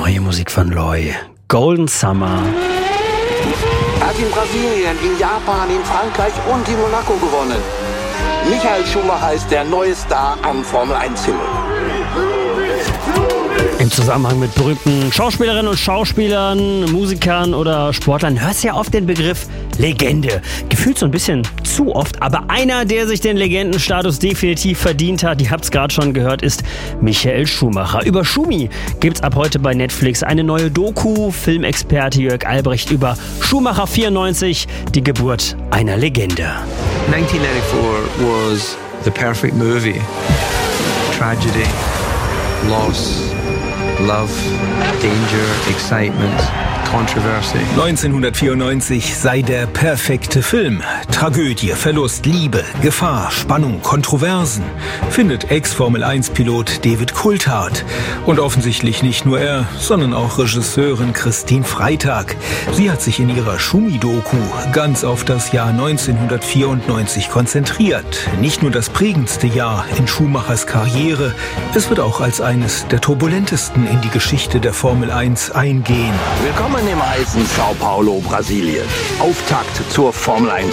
Neue Musik von Loy. Golden Summer. Er hat in Brasilien, in Japan, in Frankreich und in Monaco gewonnen. Michael Schumacher ist der neue Star am Formel-1-Himmel. Im Zusammenhang mit berühmten Schauspielerinnen und Schauspielern, Musikern oder Sportlern hörst du ja oft den Begriff Legende. Gefühlt so ein bisschen zu oft, aber einer, der sich den Legendenstatus definitiv verdient hat, ihr habt es gerade schon gehört, ist Michael Schumacher. Über Schumi gibt's ab heute bei Netflix eine neue Doku. Filmexperte Jörg Albrecht über Schumacher 94, die Geburt einer Legende. 1994 was the perfect movie. Tragedy, loss, love, danger, excitement, controversy. 1994 sei der perfekte Film. Tragödie, Verlust, Liebe, Gefahr, Spannung, Kontroversen, findet Ex-Formel-1-Pilot David Coulthard. Und offensichtlich nicht nur er, sondern auch Regisseurin Christine Freitag. Sie hat sich in ihrer Schumi-Doku ganz auf das Jahr 1994 konzentriert. Nicht nur das prägendste Jahr in Schumachers Karriere, es wird auch als eines der turbulentesten in die Geschichte der Formel 1 eingehen. Willkommen im heißen Sao Paulo, Brasilien. Auftakt zur Formel-1.